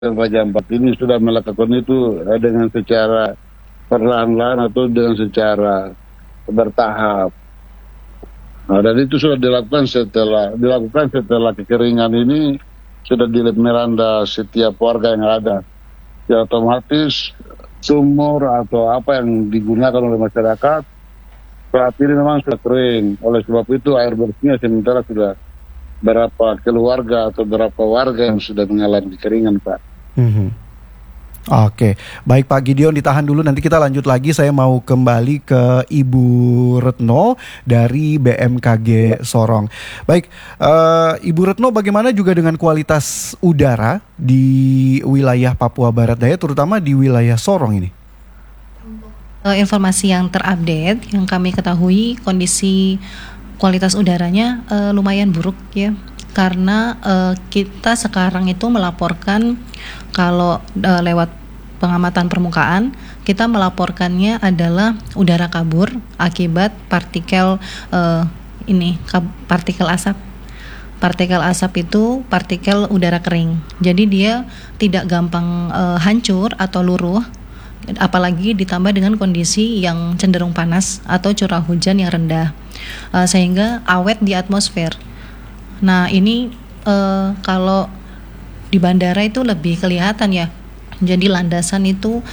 Raja Ampat ini sudah melakukan itu dengan secara perlahan-lahan atau dengan secara bertahap. Nah, dan itu sudah dilakukan setelah kekeringan ini sudah meranda setiap warga yang ada. Ya otomatis sumur atau apa yang digunakan oleh masyarakat saat ini memang sudah kering. Oleh sebab itu air bersihnya sementara sudah berapa keluarga atau berapa warga yang sudah mengalami kekeringan, Pak. Mhm. Oke, baik Pak Gideon, ditahan dulu, nanti kita lanjut lagi. Saya mau kembali ke Ibu Retno dari BMKG Sorong. Baik, Ibu Retno, bagaimana juga dengan kualitas udara di wilayah Papua Barat Daya, terutama di wilayah Sorong ini? Informasi yang terupdate yang kami ketahui, kondisi kualitas udaranya lumayan buruk ya, karena kita sekarang itu melaporkan kalau lewat pengamatan permukaan, kita melaporkannya adalah udara kabur akibat partikel partikel asap. Partikel asap itu partikel udara kering. Jadi dia tidak gampang hancur atau luruh, apalagi ditambah dengan kondisi yang cenderung panas atau curah hujan yang rendah, sehingga awet di atmosfer. Nah ini kalau di bandara itu lebih kelihatan ya. Jadi landasan itu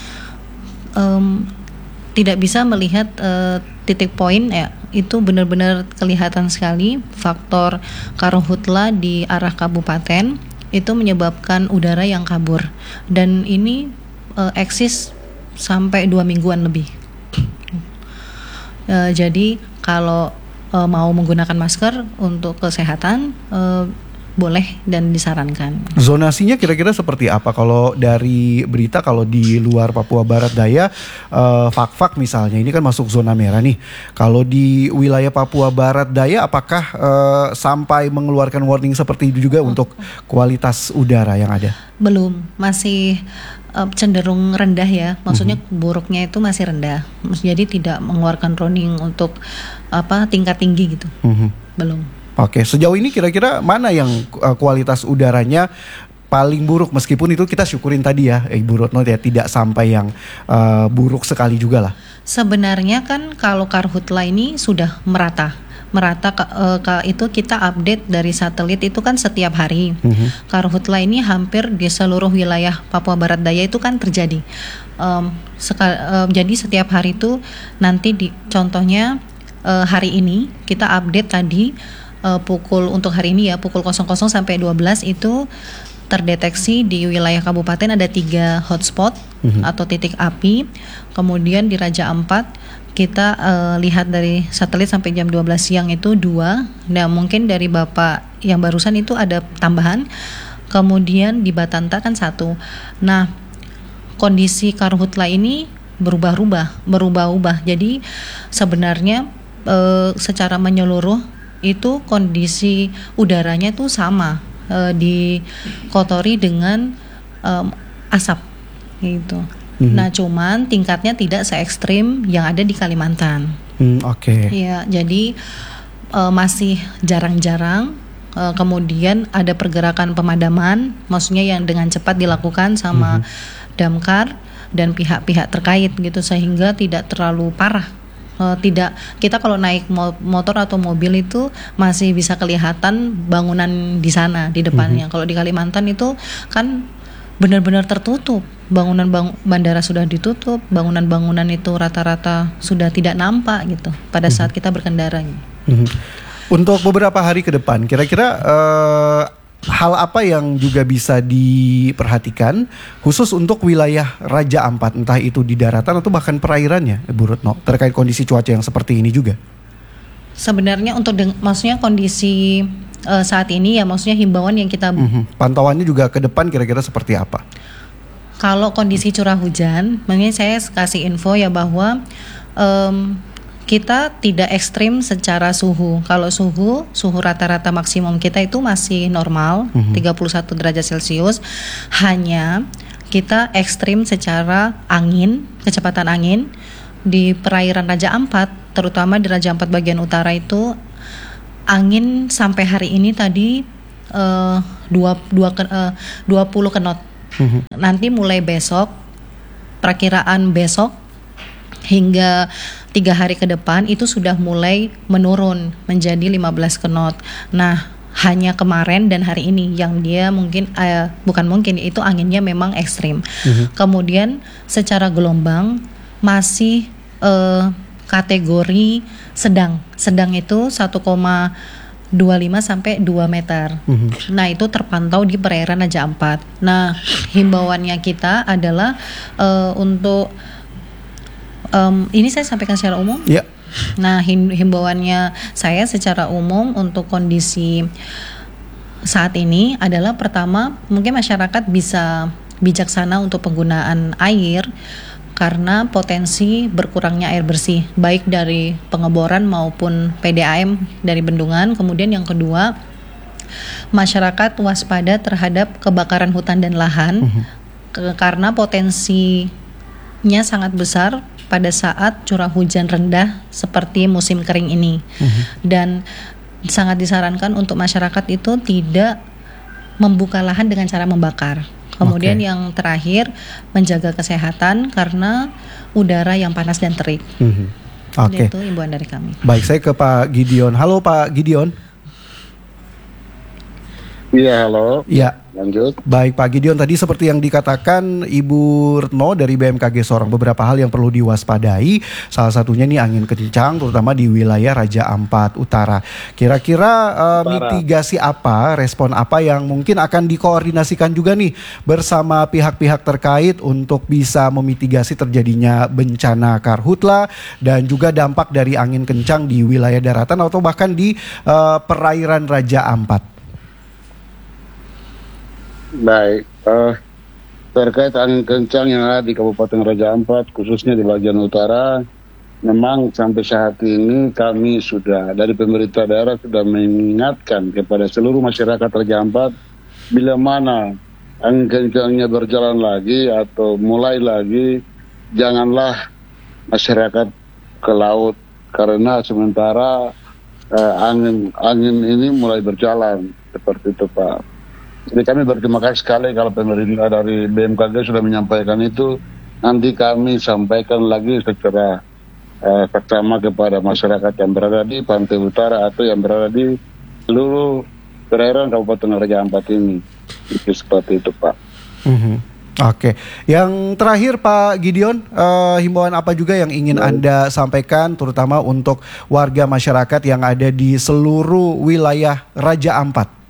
tidak bisa melihat titik poin ya. Itu benar-benar kelihatan sekali. Faktor karhutla di arah kabupaten itu menyebabkan udara yang kabur. Dan ini eksis sampai 2 mingguan lebih. Jadi kalau mau menggunakan masker untuk kesehatan boleh dan disarankan. Zonasinya kira-kira seperti apa kalau dari berita, kalau di luar Papua Barat Daya, Fak-Fak misalnya, ini kan masuk zona merah nih. Kalau di wilayah Papua Barat Daya, apakah sampai mengeluarkan warning seperti itu juga untuk kualitas udara yang ada? Belum, masih cenderung rendah ya. Maksudnya buruknya itu masih rendah. Jadi tidak mengeluarkan warning untuk tingkat tinggi gitu. Belum. Oke, sejauh ini kira-kira mana yang kualitas udaranya paling buruk, meskipun itu kita syukurin tadi ya Ibu Retno ya, tidak sampai yang buruk sekali juga lah. Sebenarnya kan kalau karhutla ini sudah merata itu kita update dari satelit itu kan setiap hari. Karhutla ini hampir di seluruh wilayah Papua Barat Daya itu kan terjadi. Jadi setiap hari itu nanti contohnya hari ini kita update tadi untuk hari ini ya pukul 00 sampai 12 itu terdeteksi di wilayah kabupaten ada 3 hotspot atau titik api. Kemudian di Raja Ampat kita lihat dari satelit sampai jam 12 siang itu 2. Nah mungkin dari Bapak yang barusan itu ada tambahan. Kemudian di Batanta kan 1. Nah kondisi karhutla ini berubah-ubah. Jadi sebenarnya secara menyeluruh itu kondisi udaranya tuh sama, dikotori dengan asap gitu. Nah cuman tingkatnya tidak se ekstrim yang ada di Kalimantan. Oke. Ya jadi masih jarang-jarang. Kemudian ada pergerakan pemadaman, maksudnya yang dengan cepat dilakukan sama damkar dan pihak-pihak terkait gitu, sehingga tidak terlalu parah. Kita kalau naik motor atau mobil itu masih bisa kelihatan bangunan di sana di depannya. Kalau di Kalimantan itu kan benar-benar tertutup, bandara sudah ditutup, bangunan-bangunan itu rata-rata sudah tidak nampak gitu pada saat kita berkendara. Untuk beberapa hari ke depan, kira-kira hal apa yang juga bisa diperhatikan khusus untuk wilayah Raja Ampat, entah itu di daratan atau bahkan perairannya, Ibu Retno, terkait kondisi cuaca yang seperti ini juga? Sebenarnya untuk maksudnya kondisi saat ini ya, maksudnya himbauan yang kita pantauannya juga ke depan kira-kira seperti apa? Kalau kondisi curah hujan, makanya saya kasih info ya bahwa kita tidak ekstrim secara suhu. Kalau suhu rata-rata maksimum kita itu masih normal, 31 derajat Celcius. Hanya kita ekstrim secara angin, kecepatan angin di perairan Raja Ampat, terutama di Raja Ampat bagian utara itu angin sampai hari ini tadi 20 knot. Nanti mulai besok, perakiraan besok hingga 3 hari ke depan itu sudah mulai menurun menjadi 15 knot. Nah, hanya kemarin dan hari ini yang dia mungkin bukan mungkin, itu anginnya memang ekstrim. Kemudian secara gelombang masih kategori sedang. Sedang itu 1,25 sampai 2 meter. Nah, itu terpantau di perairan Raja Ampat. Nah, himbauannya kita adalah untuk ini saya sampaikan secara umum. Ya. Nah, himbauannya saya secara umum untuk kondisi saat ini adalah, pertama, mungkin masyarakat bisa bijaksana untuk penggunaan air karena potensi berkurangnya air bersih baik dari pengeboran maupun PDAM dari bendungan. Kemudian yang kedua, masyarakat waspada terhadap kebakaran hutan dan lahan karena potensinya sangat besar pada saat curah hujan rendah seperti musim kering ini. Dan sangat disarankan untuk masyarakat itu tidak membuka lahan dengan cara membakar. Kemudian yang terakhir, menjaga kesehatan karena udara yang panas dan terik. Itu himbauan dari kami. Baik, saya ke Pak Gideon. Halo Pak Gideon. Iya, halo. Ya. Lanjut. Baik Pak Gideon, tadi seperti yang dikatakan Ibu Retno dari BMKG Sorong, beberapa hal yang perlu diwaspadai. Salah satunya nih angin kencang terutama di wilayah Raja Ampat Utara. Kira-kira mitigasi apa, respon apa yang mungkin akan dikoordinasikan juga nih bersama pihak-pihak terkait untuk bisa memitigasi terjadinya bencana karhutla dan juga dampak dari angin kencang di wilayah daratan atau bahkan di perairan Raja Ampat? Baik, terkait angin kencang yang ada di Kabupaten Raja Ampat, khususnya di bagian utara, memang sampai saat ini kami sudah dari pemerintah daerah sudah mengingatkan kepada seluruh masyarakat Raja Ampat, bila mana angin kencangnya berjalan lagi atau mulai lagi, janganlah masyarakat ke laut karena sementara angin ini mulai berjalan seperti itu, Pak. Jadi kami berterima kasih sekali kalau pemerintah dari BMKG sudah menyampaikan itu. Nanti kami sampaikan lagi secara pertama kepada masyarakat yang berada di pantai utara atau yang berada di seluruh perairan Kabupaten Raja Ampat ini. Itu seperti itu, Pak. Oke. Yang terakhir Pak Gideon, himbauan apa juga yang ingin Anda sampaikan terutama untuk warga masyarakat yang ada di seluruh wilayah Raja Ampat?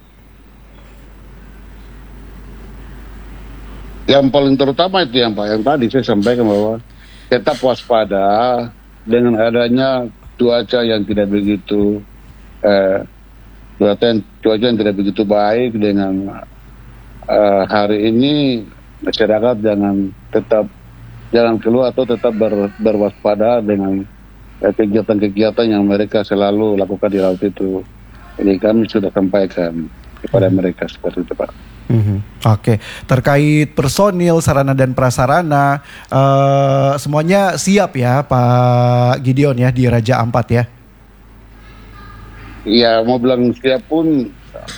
Yang paling terutama itu yang tadi saya sampaikan bahwa tetap waspada dengan adanya cuaca yang tidak begitu cuaca yang tidak begitu baik dengan hari ini, masyarakat jangan keluar atau tetap berwaspada dengan kegiatan-kegiatan yang mereka selalu lakukan di laut itu. Jadi kami sudah sampaikan kepada mereka seperti itu, Pak. Oke, terkait personil, sarana dan prasarana, semuanya siap ya Pak Gideon ya di Raja Ampat ya? Iya, mau bilang siap pun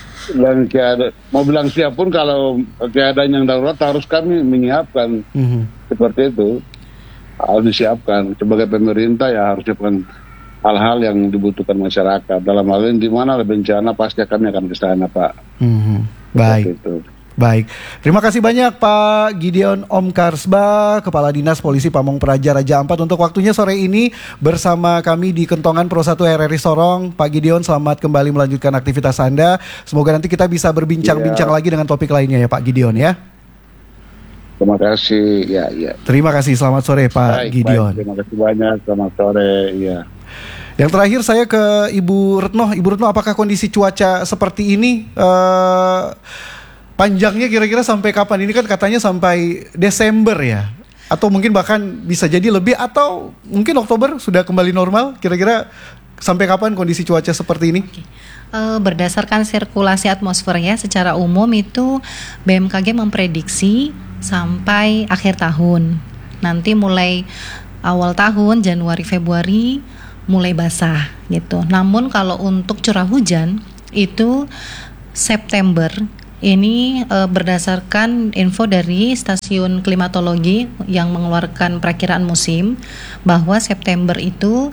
kalau keadaan yang darurat harus kami menyiapkan seperti itu, harus disiapkan sebagai pemerintah ya, harus siapkan hal-hal yang dibutuhkan masyarakat. Dalam hal ini di mana ada bencana pasti kami akan ke sana, Pak. Baik. Baik, terima kasih banyak Pak Gideon Omkarsba, Kepala Dinas Polisi Pamong Praja Raja Ampat untuk waktunya sore ini bersama kami di Kentongan Pro 1 RRI Sorong. Pak Gideon, selamat kembali melanjutkan aktivitas Anda. Semoga nanti kita bisa berbincang-bincang lagi dengan topik lainnya ya Pak Gideon ya. Terima kasih, ya. Terima kasih, selamat sore Pak Gideon. Terima kasih banyak, selamat sore, ya. Yang terakhir saya ke Ibu Retno. Ibu Retno, apakah kondisi cuaca seperti ini panjangnya kira-kira sampai kapan? Ini kan katanya sampai Desember ya? Atau mungkin bahkan bisa jadi lebih, atau mungkin Oktober sudah kembali normal? Kira-kira sampai kapan kondisi cuaca seperti ini? Berdasarkan sirkulasi atmosfer ya, secara umum itu BMKG memprediksi sampai akhir tahun. Nanti mulai awal tahun, Januari, Februari mulai basah gitu. Namun kalau untuk curah hujan itu September Ini berdasarkan info dari stasiun klimatologi yang mengeluarkan perakiraan musim bahwa September itu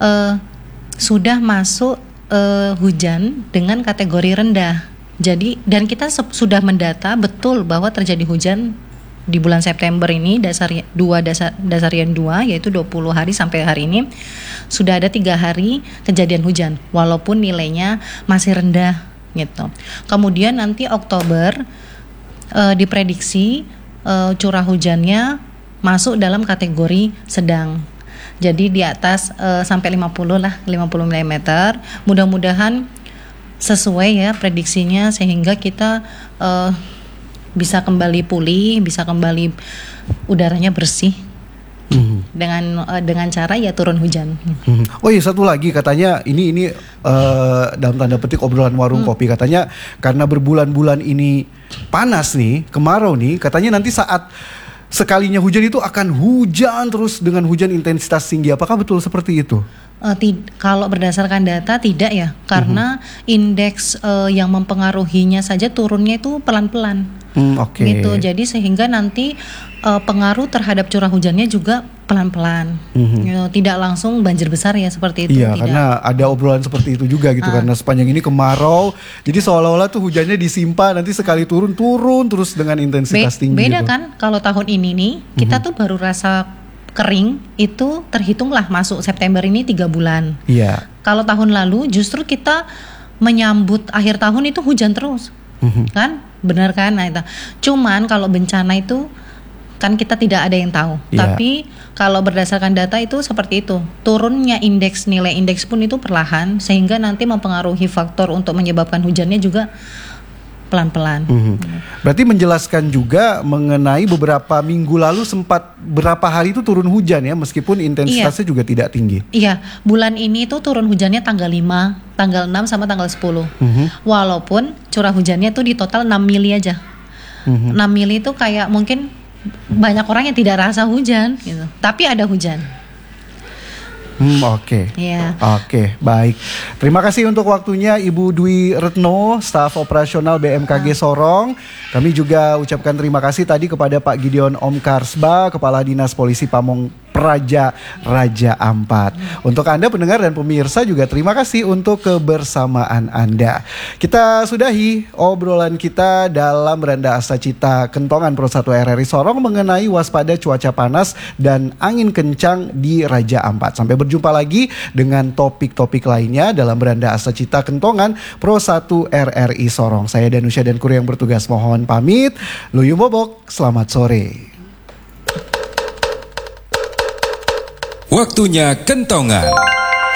sudah masuk hujan dengan kategori rendah. Jadi dan kita sudah mendata betul bahwa terjadi hujan di bulan September ini dasarian 2 yaitu 20 hari sampai hari ini sudah ada 3 hari kejadian hujan walaupun nilainya masih rendah gitu. Kemudian nanti Oktober diprediksi curah hujannya masuk dalam kategori sedang. Jadi di atas sampai 50 mm. Mudah-mudahan sesuai ya prediksinya sehingga kita bisa kembali pulih, bisa kembali udaranya bersih. Dengan cara ya turun hujan. Oh iya, satu lagi katanya ini dalam tanda petik obrolan warung kopi, katanya karena berbulan-bulan ini panas nih, kemarau nih, katanya nanti saat sekalinya hujan itu akan hujan terus dengan hujan intensitas tinggi. Apakah betul seperti itu? Kalau berdasarkan data tidak ya, karena indeks yang mempengaruhinya saja turunnya itu pelan-pelan. Okay. Gitu. Jadi sehingga nanti pengaruh terhadap curah hujannya juga pelan-pelan. Tidak langsung banjir besar ya seperti itu. Iya, tidak. Karena ada obrolan seperti itu juga gitu, karena sepanjang ini kemarau. Jadi seolah-olah tuh hujannya disimpan, nanti sekali turun terus dengan intensitas tinggi. Beda gitu. Kan kalau tahun ini nih kita tuh baru rasa kering itu terhitunglah masuk September ini 3 bulan. Iya. Kalau tahun lalu justru kita menyambut akhir tahun itu hujan terus. Kan? Benar kan? Nah, itu. Cuman kalau bencana itu kan kita tidak ada yang tahu. Yeah. Tapi kalau berdasarkan data itu seperti itu. Turunnya nilai indeks pun itu perlahan sehingga nanti mempengaruhi faktor untuk menyebabkan hujannya juga pelan-pelan. Berarti menjelaskan juga mengenai beberapa minggu lalu sempat berapa hari itu turun hujan ya, meskipun intensitasnya juga tidak tinggi. Iya, bulan ini tuh turun hujannya tanggal 5, tanggal 6 sama tanggal 10. Walaupun curah hujannya tuh di total 6 mili aja. 6 mili itu kayak mungkin banyak orang yang tidak rasa hujan gitu. Tapi ada hujan. Oke. Yeah. Oke, baik. Terima kasih untuk waktunya Ibu Dwi Retno, staf operasional BMKG Sorong. Kami juga ucapkan terima kasih tadi kepada Pak Gideon Omkarsba, Kepala Dinas Polisi Pamong Praja Raja Ampat. Untuk Anda pendengar dan pemirsa juga terima kasih untuk kebersamaan Anda. Kita sudahi obrolan kita dalam Beranda Asta Cita Kentongan Pro 1 RRI Sorong mengenai waspada cuaca panas dan angin kencang di Raja Ampat. Sampai berjumpa lagi dengan topik-topik lainnya dalam Beranda Asta Cita Kentongan Pro 1 RRI Sorong. Saya Danusya dan kru yang bertugas mohon pamit. Luyu Bobok, selamat sore. Waktunya kentongan.